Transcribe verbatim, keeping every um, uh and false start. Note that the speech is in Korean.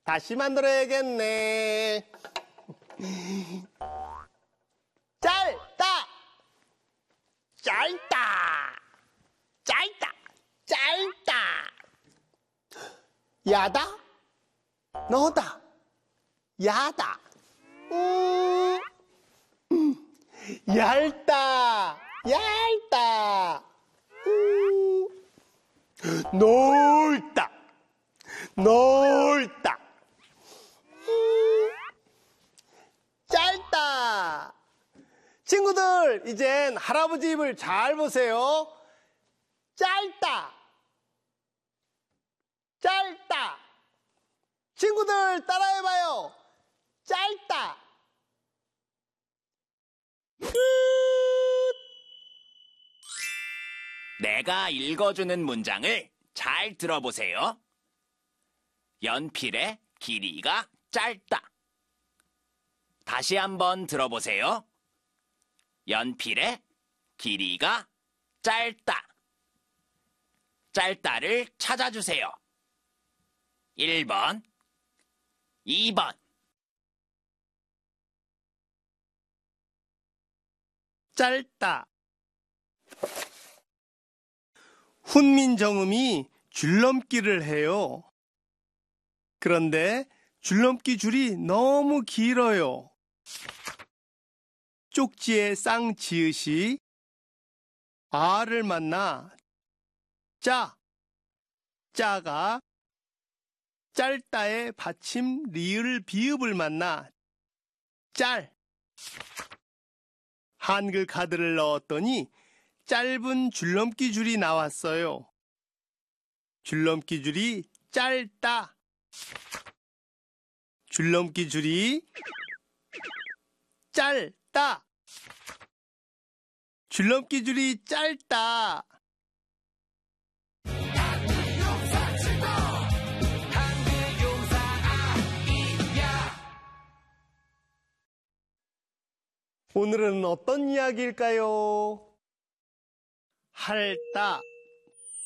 다시 만들어야겠네. 짧다, 짧다, 짧다, 짧다. 야다, 너다, 야다. 음, 음, 얇다, 얇다. 음, 넓다, 넓다. 음, 짧다. 친구들, 이젠 할아버지 입을 잘 보세요. 짧다, 짧다. 친구들 따라해봐요. 짧다. 끝. 내가 읽어주는 문장을 잘 들어보세요. 연필의 길이가 짧다. 다시 한번 들어보세요. 연필의 길이가 짧다. 짧다를 찾아주세요. 일 번, 이 번. 짧다. 훈민정음이 줄넘기를 해요. 그런데 줄넘기 줄이 너무 길어요. 쪽지에 쌍지읒이 아를 만나 짜, 짜가 짧다의 받침 리을 비읍을 만나 짤. 한글 카드를 넣었더니 짧은 줄넘기 줄이 나왔어요. 줄넘기 줄이 짧다. 줄넘기 줄이 짧다. 줄넘기 줄이 짧다. 오늘은 어떤 이야기일까요? 할다.